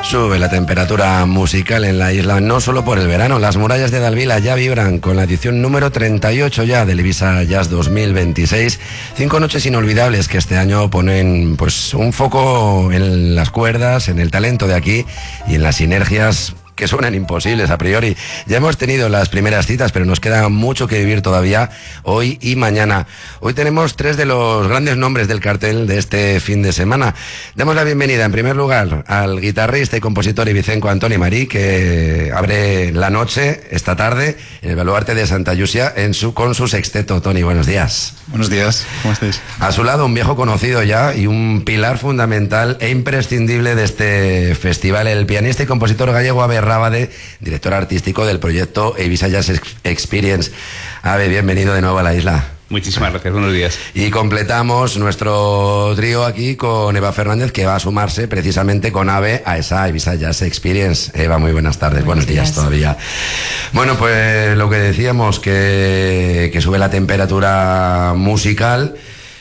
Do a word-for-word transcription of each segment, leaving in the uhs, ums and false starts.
Sube la temperatura musical en la isla, no solo por el verano. Las murallas de Dalvila ya vibran con la edición número treinta y ocho ya del Ibiza Jazz dos mil veintiséis. Cinco noches inolvidables que este año ponen pues un foco en las cuerdas, en el talento de aquí y en las sinergias que suenan imposibles a priori. Ya hemos tenido las primeras citas, pero nos queda mucho que vivir todavía hoy y mañana. Hoy tenemos tres de los grandes nombres del cartel de este fin de semana. Damos la bienvenida, en primer lugar, al guitarrista y compositor ibicenco Antoni Marí, que abre la noche esta tarde en el Baluarte de Santa Llúcia en su, con su sexteto. Toni, buenos días. Buenos días, ¿cómo estáis? A su lado, un viejo conocido ya y un pilar fundamental e imprescindible de este festival, el pianista y compositor gallego Abe Rábade, director artístico del proyecto Ibiza Jazz Experience. Abe, bienvenido de nuevo a la isla. Muchísimas gracias, buenos días. Y completamos nuestro trío aquí con Eva Fernández, que va a sumarse precisamente con Abe a esa Ibiza Jazz Experience. Eva, muy buenas tardes, buenos, buenos días. días todavía. Bueno, pues lo que decíamos, que, que sube la temperatura musical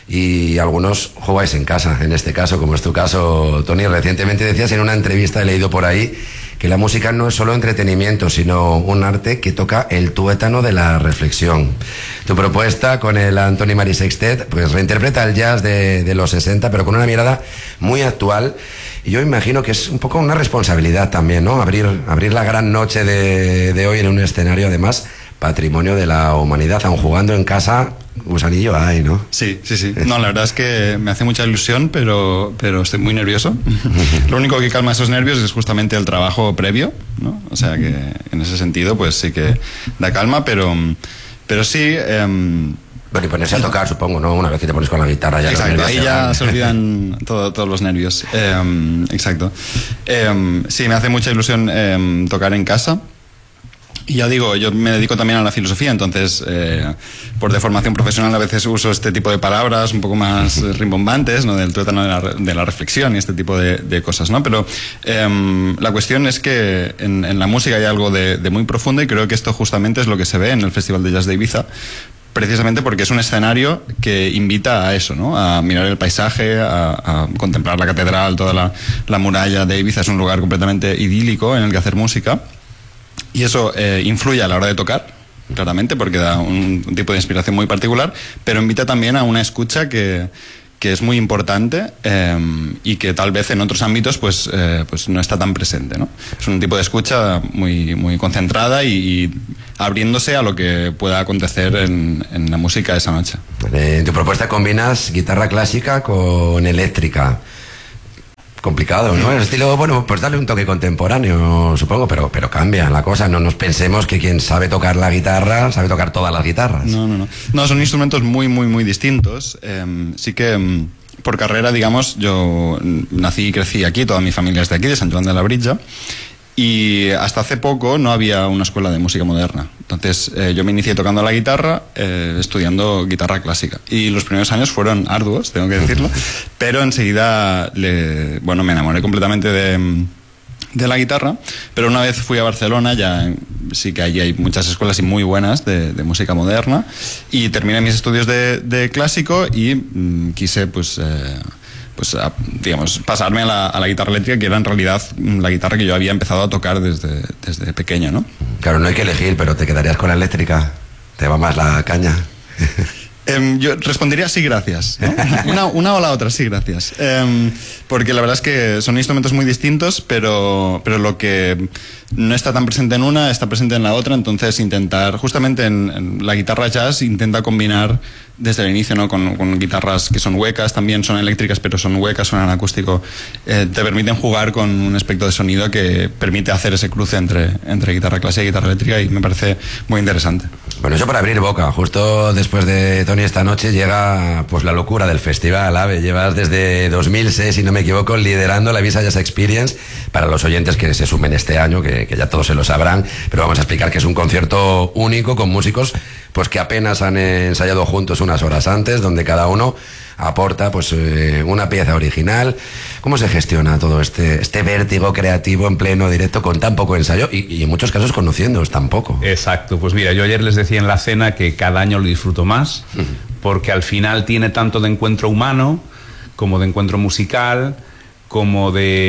y algunos jugáis en casa, en este caso, como es tu caso, Toni. Recientemente decías en una entrevista, he leído por ahí, que la música no es solo entretenimiento, sino un arte que toca el tuétano de la reflexión. Tu propuesta con el Antoni Marí Sextet pues reinterpreta el jazz de, de los sesenta, pero con una mirada muy actual. Y yo imagino que es un poco una responsabilidad también, ¿no? Abrir, abrir la gran noche de, de hoy en un escenario, además, patrimonio de la humanidad, aun jugando en casa. Gusanillo hay, ¿no? Sí, sí, sí. No, la verdad es que me hace mucha ilusión, pero, pero estoy muy nervioso. Lo único que calma esos nervios es justamente el trabajo previo, ¿no? O sea que en ese sentido, pues sí que da calma, pero, pero sí... Eh, Bueno, y ponerse a tocar, supongo, ¿no? Una vez que te pones con la guitarra ya... Exacto, ahí ya se olvidan todo, todos los nervios. Eh, exacto. Eh, sí, me hace mucha ilusión eh, tocar en casa. Y ya digo, yo me dedico también a la filosofía, entonces eh, por deformación profesional a veces uso este tipo de palabras un poco más rimbombantes, ¿no? Del tuétano de la, de la reflexión y este tipo de, de cosas, ¿no? Pero eh, la cuestión es que en, en la música hay algo de, de muy profundo, y creo que esto justamente es lo que se ve en el Festival de Jazz de Ibiza, precisamente porque es un escenario que invita a eso, ¿no? A mirar el paisaje, a, a contemplar la catedral, toda la, la muralla de Ibiza. Es un lugar completamente idílico en el que hacer música. Y eso eh, influye a la hora de tocar, claramente, porque da un, un tipo de inspiración muy particular, pero invita también a una escucha que, que es muy importante eh, y que tal vez en otros ámbitos pues, eh, pues no está tan presente, ¿no? Es un tipo de escucha muy, muy concentrada y, y abriéndose a lo que pueda acontecer en, en la música esa noche. En tu propuesta combinas guitarra clásica con eléctrica. Complicado, ¿no? El estilo, bueno, pues darle un toque contemporáneo, supongo, pero, pero cambia la cosa. No nos pensemos que quien sabe tocar la guitarra sabe tocar todas las guitarras. No, no, no. No, son instrumentos muy, muy, muy distintos. Eh, sí que eh, por carrera, digamos, yo nací y crecí aquí, toda mi familia es de aquí, de Sant Joan de Labritja. Y hasta hace poco no había una escuela de música moderna. Entonces eh, yo me inicié tocando la guitarra, eh, estudiando guitarra clásica. Y los primeros años fueron arduos, tengo que decirlo. Pero enseguida le, bueno, me enamoré completamente de, de la guitarra. Pero una vez fui a Barcelona, ya sí que allí hay muchas escuelas y muy buenas de, de música moderna. Y terminé mis estudios de, de clásico y mm, quise, pues... Eh, pues a, digamos, pasarme a la, a la guitarra eléctrica, que era en realidad la guitarra que yo había empezado a tocar desde, desde pequeño, ¿no? Claro, no hay que elegir, pero ¿te quedarías con la eléctrica? ¿Te va más la caña? Eh, yo respondería sí, gracias, ¿no? una, una o la otra, sí, gracias. Eh, porque la verdad es que son instrumentos muy distintos, pero, pero lo que no está tan presente en una está presente en la otra. Entonces intentar, justamente en, en la guitarra jazz, intenta combinar desde el inicio, ¿no? Con, con guitarras que son huecas, también son eléctricas, pero son huecas, suenan acústico. Eh, te permiten jugar con un espectro de sonido que permite hacer ese cruce entre, entre guitarra clásica y guitarra eléctrica, y me parece muy interesante. Bueno, eso para abrir boca. Justo después de Toni esta noche llega pues la locura del festival, Abe. Llevas desde dos mil seis, si no me equivoco, liderando la Ibiza Jazz Experience. Para los oyentes que se sumen este año, que, que ya todos se lo sabrán, pero vamos a explicar que es un concierto único con músicos pues que apenas han ensayado juntos unas horas antes, donde cada uno aporta pues eh, una pieza original. ¿Cómo se gestiona todo este, este vértigo creativo en pleno directo con tan poco ensayo y, y en muchos casos conociéndoos tan poco? Exacto, pues mira, yo ayer les decía en la cena que cada año lo disfruto más, porque al final tiene tanto de encuentro humano como de encuentro musical, como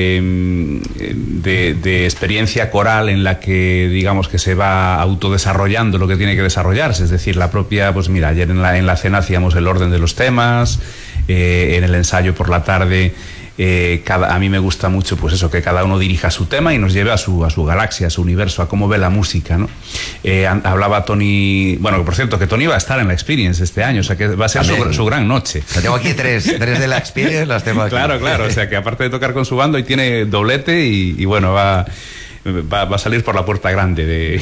de, de, de experiencia coral en la que digamos que se va autodesarrollando lo que tiene que desarrollarse, es decir, la propia, pues mira, ayer en la, en la cena hacíamos el orden de los temas, eh, en el ensayo por la tarde. Eh, cada, a mí me gusta mucho pues eso, que cada uno dirija su tema y nos lleve a su, a su galaxia, a su universo, a cómo ve la música, ¿no? Eh, hablaba Tony, bueno, por cierto, que Tony va a estar en la Experience este año, o sea que va a ser su, su gran noche. O sea, tengo aquí tres, tres de la Experience, las tengo aquí. Claro, claro, o sea que aparte de tocar con su bando, hoy tiene doblete y, y bueno, va... Va, va a salir por la puerta grande de,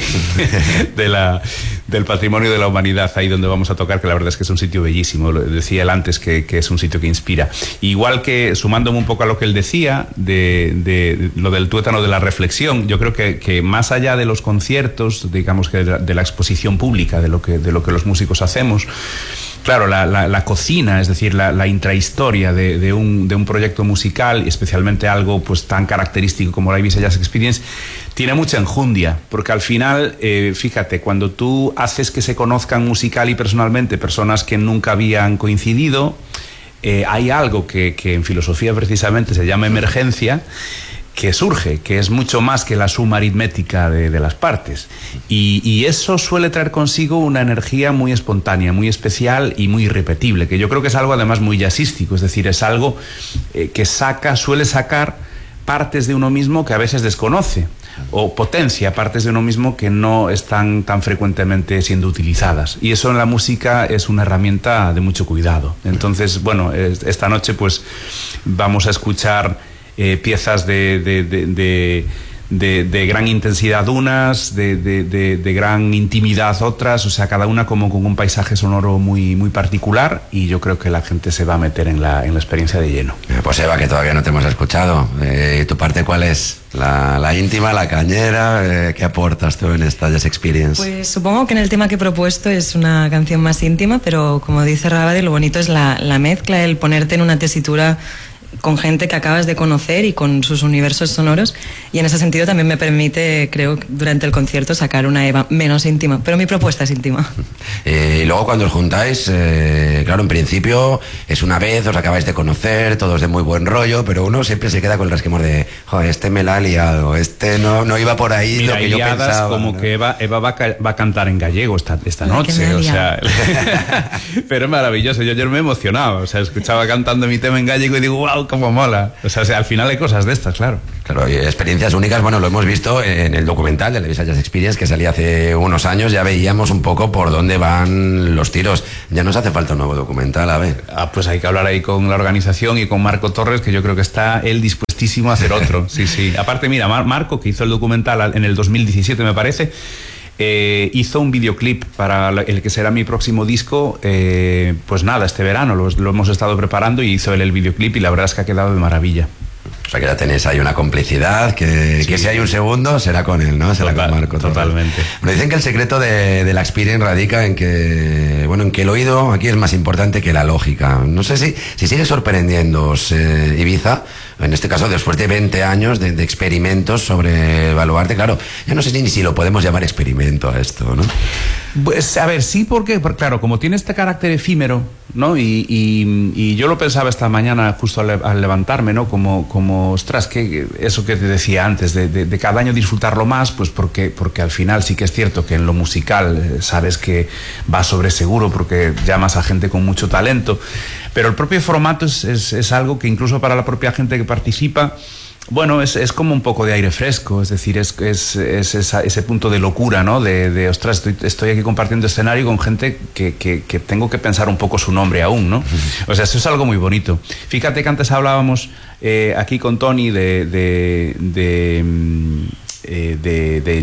de la, del patrimonio de la humanidad, ahí donde vamos a tocar, que la verdad es que es un sitio bellísimo. Decía él antes que, que es un sitio que inspira. Igual que, sumándome un poco a lo que él decía, de, de, de lo del tuétano de la reflexión, yo creo que, que más allá de los conciertos, digamos que de la, de la exposición pública, de lo que, de lo que los músicos hacemos, claro, la, la, la cocina, es decir, la, la intrahistoria de, de, un, de un proyecto musical, y especialmente algo pues tan característico como la Ibiza Jazz Experience, tiene mucha enjundia, porque al final, eh, fíjate, cuando tú haces que se conozcan musical y personalmente personas que nunca habían coincidido, eh, hay algo que, que en filosofía precisamente se llama emergencia, que surge, que es mucho más que la suma aritmética de, de las partes. Y, y eso suele traer consigo una energía muy espontánea, muy especial y muy irrepetible, que yo creo que es algo además muy jazzístico, es decir, es algo eh, que saca, suele sacar partes de uno mismo que a veces desconoce, o potencia partes de uno mismo que no están tan frecuentemente siendo utilizadas. Y eso en la música es una herramienta de mucho cuidado. Entonces, bueno, esta noche pues vamos a escuchar Eh, piezas de, de, de, de, de, de gran intensidad unas, de, de, de, de gran intimidad otras, o sea, cada una como con un paisaje sonoro muy, muy particular, y yo creo que la gente se va a meter en la, en la experiencia de lleno. Pues Eva, que todavía no te hemos escuchado, eh, ¿tu parte cuál es? La, la íntima, la cañera, eh, ¿qué aportas tú en esta Jazz Experience? Pues supongo que en el tema que he propuesto es una canción más íntima, pero como dice Rabadi, lo bonito es la, la mezcla, el ponerte en una tesitura con gente que acabas de conocer y con sus universos sonoros, y en ese sentido también me permite, creo, durante el concierto sacar una Eva menos íntima, pero mi propuesta es íntima. Eh, y luego cuando os juntáis, eh, claro, en principio es una vez, os acabáis de conocer, todos de muy buen rollo, pero uno siempre se queda con el resquemor de, joder, este me la ha liado, este no, no iba por ahí. Mira, lo que yo pensaba, como ¿no? que Eva, Eva va, a, va a cantar en gallego esta, esta noche, o sea, pero es maravilloso. Yo ayer me he emocionado, o sea, escuchaba cantando mi tema en gallego y digo, wow, cómo mola. O sea, al final hay cosas de estas, claro. Claro, y experiencias únicas, bueno, lo hemos visto en el documental de la Ibiza Jazz Experience que salía hace unos años, ya veíamos un poco por dónde van los tiros. Ya nos hace falta un nuevo documental, a ver. Ah, pues hay que hablar ahí con la organización y con Marco Torres, que yo creo que está él dispuestísimo a hacer otro. Sí, sí. Aparte, mira, Mar Marco, que hizo el documental en el dos mil diecisiete, me parece, Eh, hizo un videoclip para el que será mi próximo disco, eh, pues nada, este verano lo, lo hemos estado preparando y hizo él el videoclip y la verdad es que ha quedado de maravilla. O sea que ya tenéis ahí una complicidad, que, sí, que si hay un segundo será con él, ¿no? Será Total, con Marco. Totalmente. Bueno, dicen que el secreto de, de la Experience radica en que, bueno, en que el oído aquí es más importante que la lógica. No sé si, si sigue sorprendiéndoos eh, Ibiza, en este caso después de veinte años de, de experimentos sobre Baluarte. Claro, yo no sé ni si lo podemos llamar experimento a esto, ¿no? Pues a ver, sí, porque, porque claro, como tiene este carácter efímero, ¿no? Y, y, y yo lo pensaba esta mañana justo al, al levantarme, ¿no? Como, como, ostras, que eso que te decía antes, de, de, de cada año disfrutarlo más, pues porque, porque al final sí que es cierto que en lo musical eh, sabes que va sobre seguro porque llamas a gente con mucho talento, pero el propio formato es, es, es algo que incluso para la propia gente que participa, bueno, es, es como un poco de aire fresco, es decir, es, es, es esa, ese punto de locura, ¿no? De, de ostras, estoy, estoy aquí compartiendo escenario con gente que, que, que tengo que pensar un poco su nombre aún, ¿no? O sea, eso es algo muy bonito. Fíjate que antes hablábamos eh, aquí con Tony de... de, de Eh, de, de,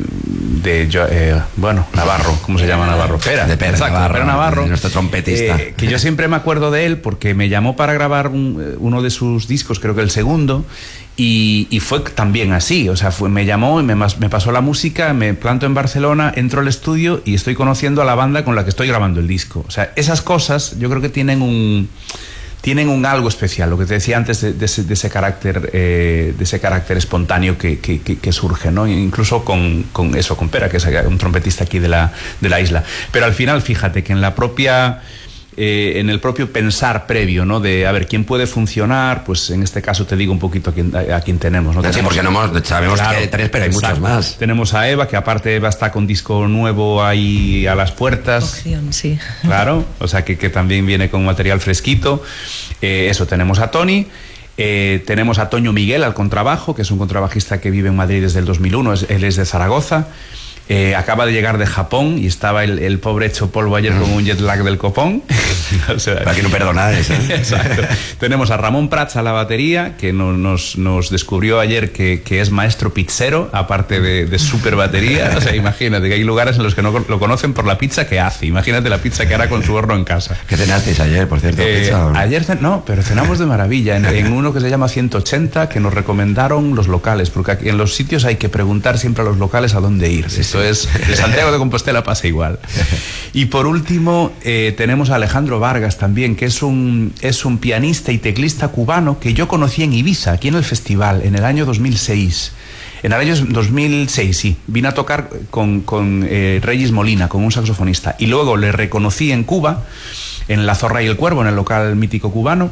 de, de eh, bueno, Navarro, ¿cómo se llama Navarro? Pera, de Pera, exacto, Navarro, Pera Navarro, nuestro trompetista. Eh, que yo siempre me acuerdo de él porque me llamó para grabar un, uno de sus discos, creo que el segundo, y, y fue también así, o sea, fue, me llamó y me, me pasó la música, me planto en Barcelona, entro al estudio y estoy conociendo a la banda con la que estoy grabando el disco. O sea, esas cosas yo creo que tienen un... tienen un algo especial, lo que te decía antes de, de, ese, de ese carácter eh, de ese carácter espontáneo que, que, que, que surge, ¿no? Incluso con, con eso, con Pera, que es un trompetista aquí de la, de la isla. Pero al final, fíjate que en la propia eh, en el propio pensar previo, ¿no? De, a ver, ¿quién puede funcionar? Pues en este caso te digo un poquito a quién, a, a quién tenemos, ¿no? Sí, tenemos, porque no hemos, sabemos claro, que hay tres, pero hay exacto. muchos más. Tenemos a Eva, que aparte Eva está con disco nuevo ahí a las puertas. Opción, sí. Claro, o sea que, que también viene con material fresquito. Eh, eso, tenemos a Tony. Eh, tenemos a Toño Miguel al contrabajo, que es un contrabajista que vive en Madrid desde el dos mil uno, es, él es de Zaragoza. Eh, acaba de llegar de Japón y estaba el, el pobre hecho polvo ayer con un jet lag del copón. O sea, para que no perdonáis, ¿eh? Exacto. Tenemos a Ramón Prats a la batería, que no, nos, nos descubrió ayer que, que es maestro pizzero, aparte de, de super batería. O sea, imagínate que hay lugares en los que no lo conocen por la pizza que hace. Imagínate la pizza que hará con su horno en casa. ¿Qué cenasteis ayer, por cierto? Eh, pizza, ¿no? Ayer, no, pero cenamos de maravilla en, en uno que se llama ciento ochenta, que nos recomendaron los locales, porque aquí en los sitios hay que preguntar siempre a los locales a dónde ir. Sí, Esto sí. es, de Santiago de Compostela pasa igual. Y por último, eh, tenemos a Alejandro Vargas también, que es un, es un pianista y teclista cubano que yo conocí en Ibiza, aquí en el festival, en el año dos mil seis. En el año dos mil seis, sí. Vine a tocar con, con eh, Reyes Molina, con un saxofonista. Y luego le reconocí en Cuba, en La Zorra y el Cuervo, en el local mítico cubano.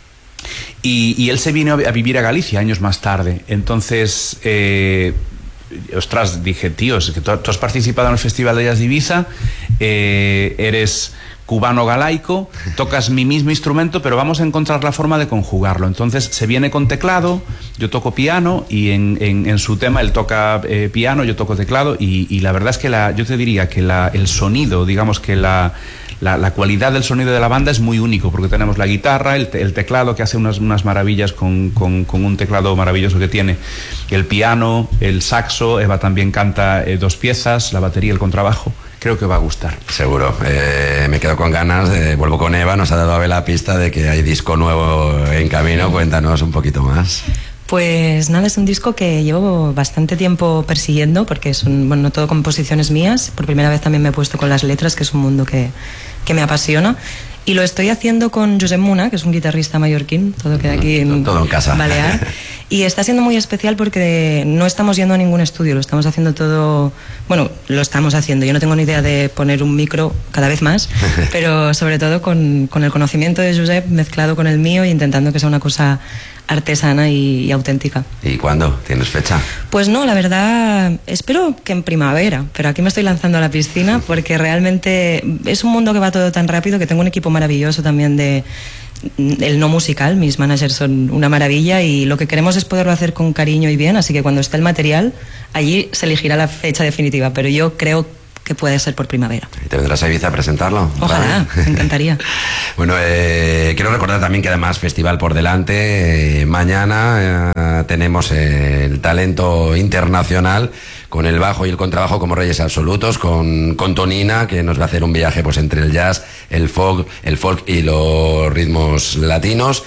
Y, y él se vino a vivir a Galicia años más tarde. Entonces, eh, ostras, dije, tío, es que tú, tú has participado en el Festival de Jazz de Ibiza, eh, eres cubano galaico, tocas mi mismo instrumento, pero vamos a encontrar la forma de conjugarlo. Entonces se viene con teclado, yo toco piano y en, en, en su tema él toca eh, piano, yo toco teclado y, y la verdad es que la, yo te diría que la, el sonido, digamos que la, la, la cualidad del sonido de la banda es muy único, porque tenemos la guitarra, el, el teclado que hace unas, unas maravillas con, con, con un teclado maravilloso que tiene, el piano, el saxo, Eva también canta eh, dos piezas, la batería, el contrabajo. Creo que va a gustar. Seguro. Eh, me quedo con ganas. De, vuelvo con Eva. Nos ha dado a ver la pista de que hay disco nuevo en camino. Cuéntanos un poquito más. Pues nada, es un disco que llevo bastante tiempo persiguiendo porque es un, bueno, no todo composiciones mías. Por primera vez también me he puesto con las letras, que es un mundo que, que me apasiona. Y lo estoy haciendo con Josep Muna, que es un guitarrista mallorquín, todo queda aquí en, todo en casa. Balear. Y está siendo muy especial porque no estamos yendo a ningún estudio, lo estamos haciendo todo... Bueno, lo estamos haciendo. Yo no tengo ni idea de poner un micro cada vez más, pero sobre todo con, con el conocimiento de Josep mezclado con el mío y intentando que sea una cosa artesana y, y auténtica. ¿Y cuándo? ¿Tienes fecha? Pues no, la verdad, espero que en primavera, pero aquí me estoy lanzando a la piscina porque realmente es un mundo que va todo tan rápido, que tengo un equipo maravilloso también de el no musical, mis managers son una maravilla y lo que queremos es poderlo hacer con cariño y bien, así que cuando esté el material, allí se elegirá la fecha definitiva, pero yo creo que puede ser por primavera. ¿Y te vendrás a Ibiza a presentarlo? Ojalá, me encantaría. Bueno, eh, quiero recordar también que además festival por delante. Eh, mañana eh, tenemos eh, el talento internacional con el bajo y el contrabajo como reyes absolutos, con, con Tonina, que nos va a hacer un viaje pues entre el jazz, el folk, el folk y los ritmos latinos.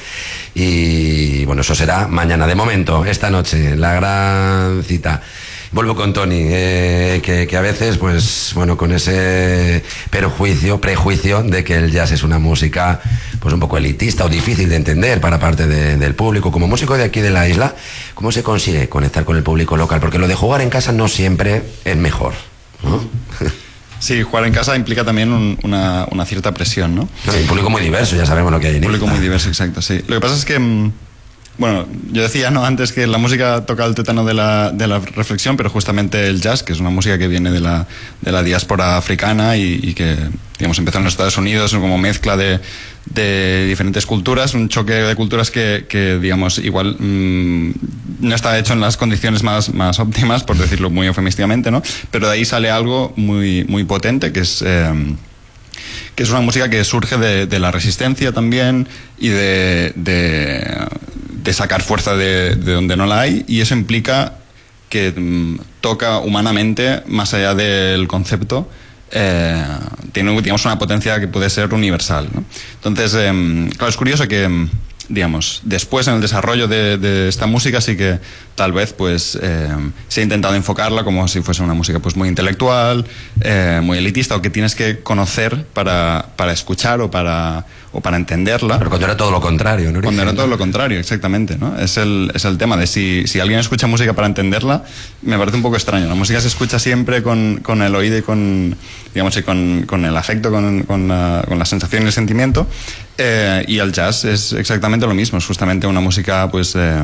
Y bueno, eso será mañana. De momento, esta noche, la gran cita. Vuelvo con Tony, eh, que, que a veces, pues, bueno, con ese perjuicio, prejuicio de que el jazz es una música, pues, un poco elitista o difícil de entender para parte de, del público. Como músico de aquí de la isla, ¿cómo se consigue conectar con el público local? Porque lo de jugar en casa no siempre es mejor, ¿no? Sí, jugar en casa implica también un, una, una cierta presión, ¿no? Hay un público muy diverso, ya sabemos lo que hay en Un público muy diverso, exacto, sí. Lo que pasa es que... Bueno, yo decía no antes que la música toca el tétano de la, de la reflexión, pero justamente el jazz, que es una música que viene de la, de la diáspora africana y, y que, digamos, empezó en los Estados Unidos como mezcla de, de diferentes culturas, un choque de culturas que, que digamos, igual mmm, no está hecho en las condiciones más, más óptimas, por decirlo muy eufemísticamente, ¿no? Pero de ahí sale algo muy, muy potente, que es... Eh, que es una música que surge de, de la resistencia también y de, de, de sacar fuerza de, de donde no la hay, y eso implica que mm, toca humanamente más allá del concepto, eh, tiene, digamos, una potencia que puede ser universal, ¿no? Entonces, eh, claro, es curioso que digamos, después en el desarrollo de, de esta música sí que tal vez pues eh, se ha intentado enfocarla como si fuese una música pues muy intelectual, eh, muy elitista, o que tienes que conocer para, para escuchar o para, o para entenderla. Pero cuando era todo lo contrario, ¿no? Cuando era todo lo contrario, exactamente, ¿no? Es el, es el tema de si, si alguien escucha música para entenderla, me parece un poco extraño. La música se escucha siempre con, con el oído y con, digamos, y con, con el afecto, con, con, la, con la sensación y el sentimiento, eh, y el jazz es exactamente lo mismo, es justamente una música, pues... Eh,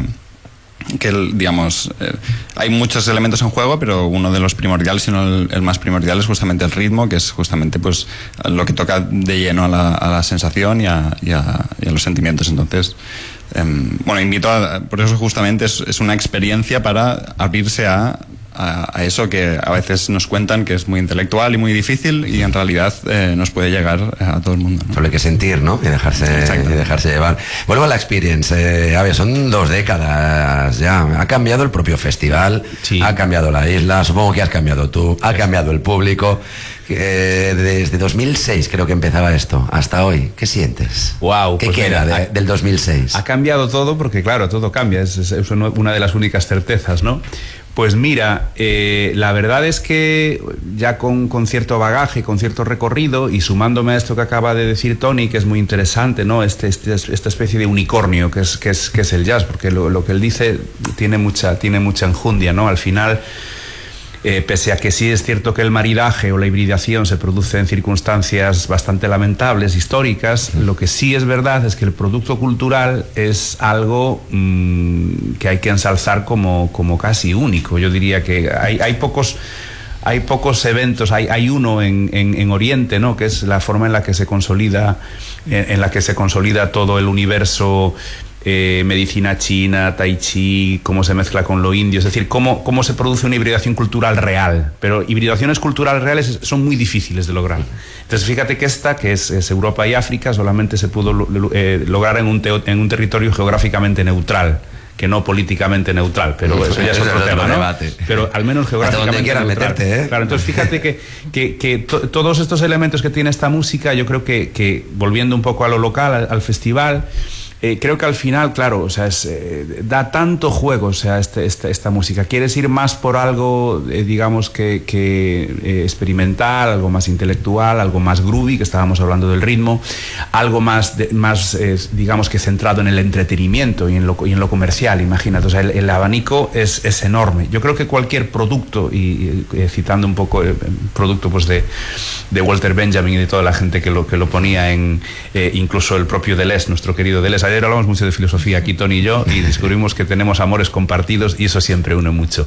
que digamos eh, hay muchos elementos en juego, pero uno de los primordiales, sino el, el más primordial, es justamente el ritmo, que es justamente pues lo que toca de lleno a la, a la sensación y a, y, a, y a los sentimientos. Entonces eh, bueno, invito a, por eso justamente es, es una experiencia para abrirse a A, a eso que a veces nos cuentan que es muy intelectual y muy difícil, y en realidad eh, nos puede llegar a todo el mundo, ¿no? Solo hay que sentir, ¿no? Y dejarse, y dejarse llevar. Vuelvo a la Experience. Eh, a ver, son dos décadas ya. Ha cambiado el propio festival, sí. Ha cambiado la isla, supongo que has cambiado tú, ha cambiado el público. Eh, desde dos mil seis creo que empezaba esto, hasta hoy. ¿Qué sientes? Wow, ¿Qué pues queda mira, de, ha, del dos mil seis? Ha cambiado todo porque, claro, todo cambia. Es, es, es una de las únicas certezas, ¿no? Pues mira, eh, la verdad es que ya con, con cierto bagaje, con cierto recorrido, y sumándome a esto que acaba de decir Tony, que es muy interesante, ¿no? Este, este, esta especie de unicornio que es, que es, que es el jazz, porque lo, lo que él dice tiene mucha, tiene mucha enjundia, ¿no? Al final... Eh, pese a que sí es cierto que el maridaje o la hibridación se produce en circunstancias bastante lamentables, históricas, lo que sí es verdad es que el producto cultural es algo mmm, que hay que ensalzar como, como casi único. Yo diría que hay, hay pocos... Hay pocos eventos, hay, hay uno en, en, en Oriente, ¿no? Que es la forma en la que se consolida, en, en la que se consolida todo el universo. Eh, medicina china, tai chi, cómo se mezcla con lo indio, es decir, cómo, cómo se produce una hibridación cultural real. Pero hibridaciones culturales reales son muy difíciles de lograr. Entonces fíjate que esta, que es, es Europa y África, solamente se pudo eh, lograr en un, teo, en un territorio geográficamente neutral, que no políticamente neutral, pero eso ya es otro tema, ¿no? Debate. Pero al menos geográficamente donde quieras neutral. Meterte, ¿eh? Claro, entonces fíjate que, que, que to, todos estos elementos que tiene esta música, yo creo que, que volviendo un poco a lo local, al, al festival, Eh, creo que al final, claro, o sea, es, eh, da tanto juego, o sea, este, este, esta música. Quieres ir más por algo, eh, digamos, que, que eh, experimental, algo más intelectual, algo más groovy, que estábamos hablando del ritmo, algo más, de, más eh, digamos, que centrado en el entretenimiento y en lo, y en lo comercial, imagínate. O sea, el, el abanico es, es enorme. Yo creo que cualquier producto, y, y eh, citando un poco el producto pues de, de Walter Benjamin y de toda la gente que lo, que lo ponía en, eh, incluso el propio Deleuze, nuestro querido Deleuze. Ayer hablamos mucho de filosofía aquí, Tony y yo, y descubrimos que tenemos amores compartidos, y eso siempre une mucho.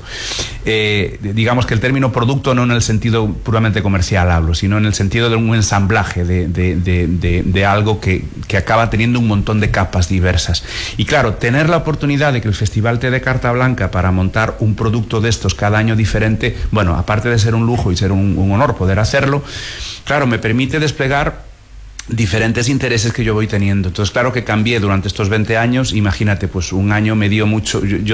Eh, digamos que el término producto no en el sentido puramente comercial hablo, sino en el sentido de un ensamblaje de, de, de, de, de algo que, que acaba teniendo un montón de capas diversas. Y claro, tener la oportunidad de que el festival te dé carta blanca para montar un producto de estos cada año diferente, bueno, aparte de ser un lujo y ser un, un honor poder hacerlo, claro, me permite desplegar diferentes intereses que yo voy teniendo. Entonces, claro que cambié durante estos veinte años. Imagínate, pues un año me dio mucho... Yo, yo